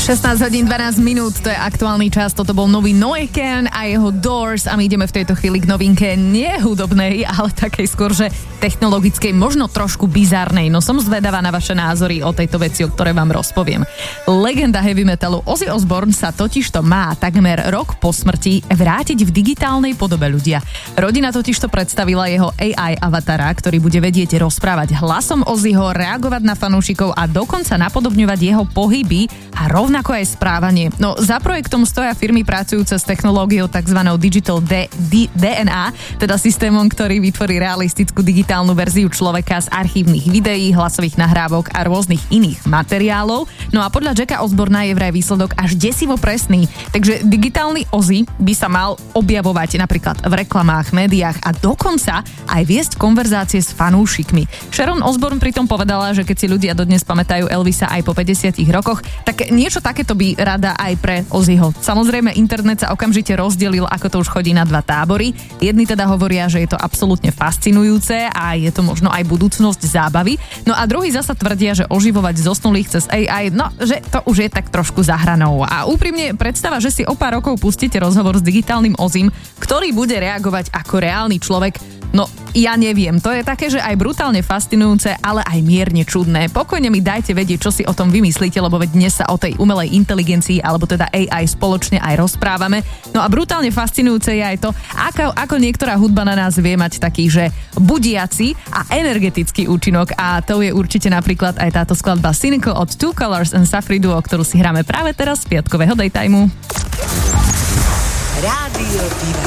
16 hodín 12 minút, to je aktuálny čas, toto bol nový Noeken a jeho Doors a my ideme v tejto chvíli k novinke nie hudobnej, ale takej skôr, že technologickej, možno trošku bizarnej, no som zvedavá na vaše názory o tejto veci, o ktoré vám rozpoviem. Legenda heavy metalu Ozzy Osbourne sa totižto má takmer rok po smrti vrátiť v digitálnej podobe ľudia. Rodina totižto predstavila jeho AI avatara, ktorý bude vedieť rozprávať hlasom Ozzyho, reagovať na fanúšikov a dokonca napodobňovať jeho pohyby a rovnako aj správanie. No za projektom stoja firmy pracujúce s technológiou tzv. Digital DNA, teda systémom, ktorý vytvorí realistickú digitálnu verziu človeka z archívnych videí, hlasových nahrávok a rôznych iných materiálov. No a podľa Jacka Osborna je vraj výsledok až desivo presný. Takže digitálny Ozzy by sa mal objavovať napríklad v reklamách, médiách a dokonca aj viesť konverzácie s fanúšikmi. Sharon Osbourne pritom povedala, že keď si ľudia dodnes pamätajú Elvisa aj po 50 rokoch, tak niečo takéto by rada aj pre Ozzyho. Samozrejme, internet sa okamžite rozdelil, ako to už chodí na dva tábory. Jedni teda hovoria, že je to absolútne fascinujúce a je to možno aj budúcnosť zábavy. No a druhí zasa tvrdia, že oživovať zosnulých cez AI, no, že to už je tak trošku za hranou. A úprimne predstava, že si o pár rokov pustíte rozhovor s digitálnym Ozzym, ktorý bude reagovať ako reálny človek, no ja neviem, to je také, že aj brutálne fascinujúce, ale aj mierne čudné. Pokojne mi dajte vedieť, čo si o tom vymyslíte, lebo veď dnes sa o tej umelej inteligencii, alebo teda AI spoločne aj rozprávame. No a brutálne fascinujúce je aj to, ako niektorá hudba na nás vie mať taký, že budiaci a energetický účinok a to je určite napríklad aj táto skladba Cynical od Two Colors and Safri Duo, ktorú si hráme práve teraz z piatkového daytimeu. Rádio